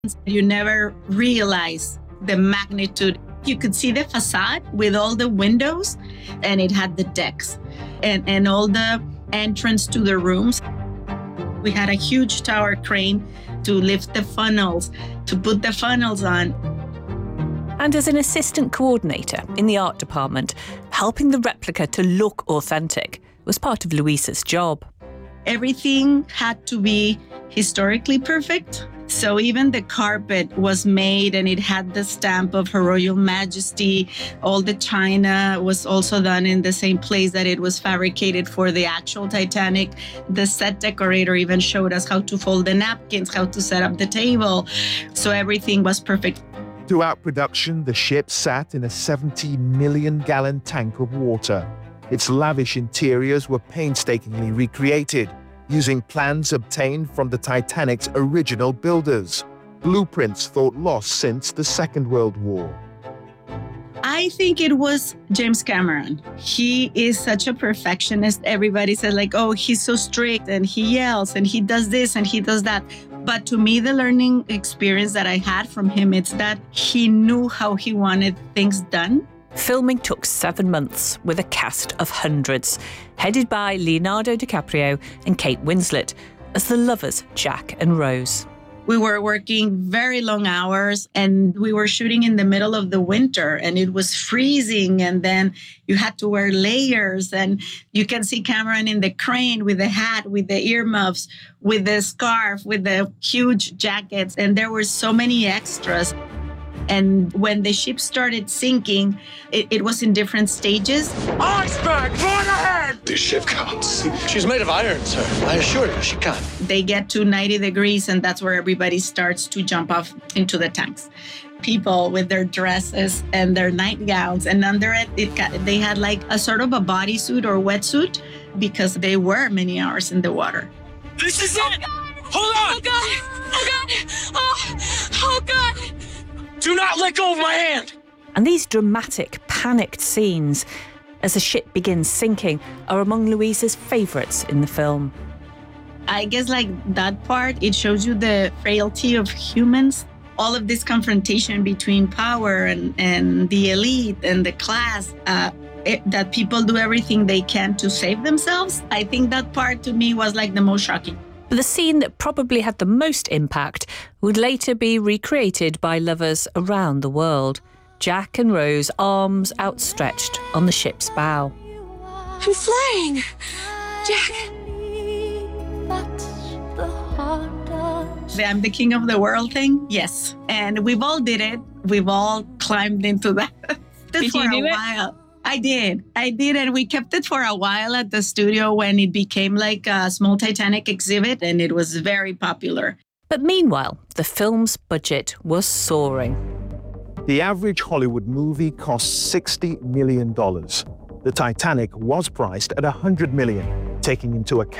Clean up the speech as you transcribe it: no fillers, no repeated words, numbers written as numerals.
You never realize the magnitude. You could see the facade with all the windows, and it had the decks and all the entrance to the rooms. We had a huge tower crane to lift the funnels, to put the funnels on. And as an assistant coordinator in the art department, helping the replica to look authentic was part of Luisa's job. Everything had to be historically perfect. So even the carpet was made and it had the stamp of Her Royal Majesty. All the china was also done in the same place that it was fabricated for the actual Titanic. The set decorator even showed us how to fold the napkins, how to set up the table. So everything was perfect. Throughout production, the ship sat in a 70-million-gallon tank of water. Its lavish interiors were painstakingly recreated, using plans obtained from the Titanic's original builders, blueprints thought lost since the Second World War. I think it was James Cameron. He is such a perfectionist. Everybody said like, oh, he's so strict and he yells and he does this and he does that. But to me, the learning experience that I had from him, it's that he knew how he wanted things done. Filming took 7 months with a cast of hundreds, headed by Leonardo DiCaprio and Kate Winslet as the lovers Jack and Rose. We were working very long hours and we were shooting in the middle of the winter and it was freezing, and then you had to wear layers, and you can see Cameron in the crane with the hat, with the earmuffs, with the scarf, with the huge jackets, and there were so many extras. And when the ship started sinking, it was in different stages. Iceberg, right ahead! This ship can't sink. She's made of iron, sir. I assure you, she can't. They get to 90 degrees, and that's where everybody starts to jump off into the tanks. People with their dresses and their nightgowns, and under it, they had like a sort of a bodysuit or wetsuit because they were many hours in the water. This is it! Hold on! Oh, God! Oh, God! Oh, God! Do not let go of my hand! And these dramatic, panicked scenes as the ship begins sinking are among Luisa's favourites in the film. I guess like that part, it shows you the frailty of humans. All of this confrontation between power and the elite and the class, that people do everything they can to save themselves. I think that part to me was like the most shocking. But the scene that probably had the most impact would later be recreated by lovers around the world. Jack and Rose, arms outstretched on the ship's bow. I'm flying! Jack! I'm the king of the world thing? Yes. And we've all did it. We've all climbed into that. Did you do it? I did, and we kept it for a while at the studio when it became like a small Titanic exhibit, and it was very popular. But meanwhile, the film's budget was soaring. The average Hollywood movie cost $60 million. The Titanic was priced at $100 million, taking into account